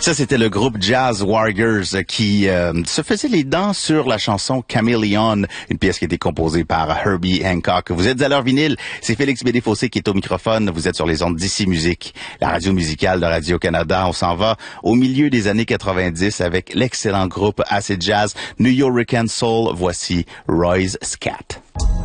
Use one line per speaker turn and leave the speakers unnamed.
Ça, c'était le groupe Jazz Warriors qui se faisait les dents sur la chanson Chameleon, une pièce qui a été composée par Herbie Hancock. Vous êtes à l'heure vinyle, c'est Félix Bédé-Fossé qui est au microphone. Vous êtes sur les ondes d'Ici Musique, la radio musicale de Radio-Canada. On s'en va au milieu des années 90 avec l'excellent groupe Acid Jazz New York Soul. Voici Roy's Scat.